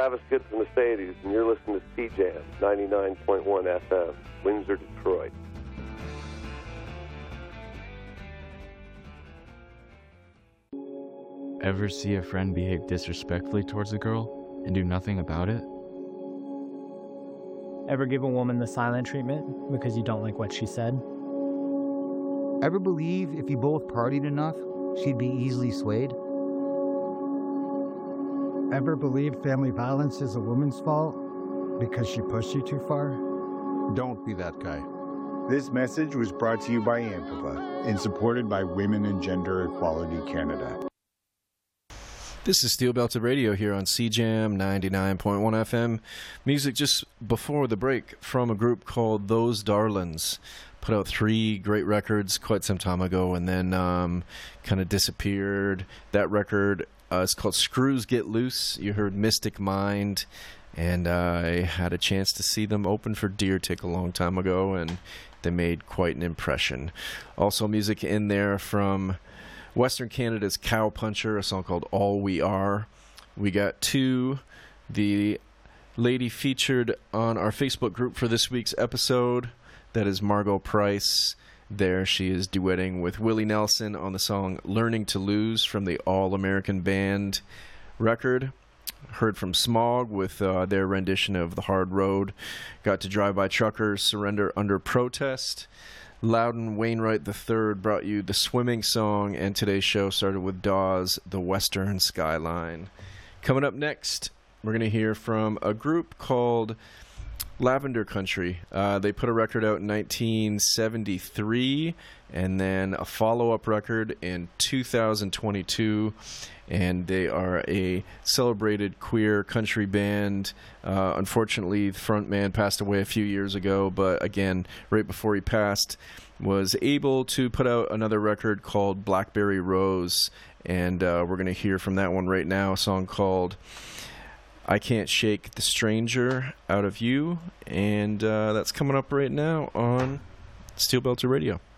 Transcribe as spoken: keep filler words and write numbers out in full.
Travis Good from Mercedes, and you're listening to C-Jam, ninety-nine point one F M, Windsor, Detroit. Ever see a friend behave disrespectfully towards a girl and do nothing about it? Ever give a woman the silent treatment because you don't like what she said? Ever believe if you both partied enough, she'd be easily swayed? Ever believe family violence is a woman's fault because she pushed you too far? Don't be that guy. This message was brought to you by AMPA and supported by Women and Gender Equality Canada. This is Steel Belted Radio here on C-Jam ninety-nine point one F M. Music just before the break from a group called Those Darlings. Put out three great records quite some time ago and then um, kind of disappeared. That record uh, is called Screws Get Loose. You heard Mystic Mind. And uh, I had a chance to see them open for Deer Tick a long time ago, and they made quite an impression. Also music in there from Western Canada's Cow Puncher, a song called All We Are. We got two. The lady featured on our Facebook group for this week's episode, that is Margot Price. There she is duetting with Willie Nelson on the song Learning to Lose from the All American Band record. Heard from Smog with uh, their rendition of The Hard Road. Got to Drive By Truckers, Surrender Under Protest. Loudon Wainwright the third brought you The Swimming Song, and today's show started with Dawes, The Western Skyline. Coming up next, we're going to hear from a group called Lavender Country. Uh, they put a record out in nineteen seventy-three, and then a follow-up record in two thousand twenty-two, and they are a celebrated queer country band. Uh, unfortunately, the front man passed away a few years ago, but again, right before he passed, was able to put out another record called Blackberry Rose, and uh, we're going to hear from that one right now, a song called I Can't Shake the Stranger Out of You, and uh, that's coming up right now on Steel Belted Radio.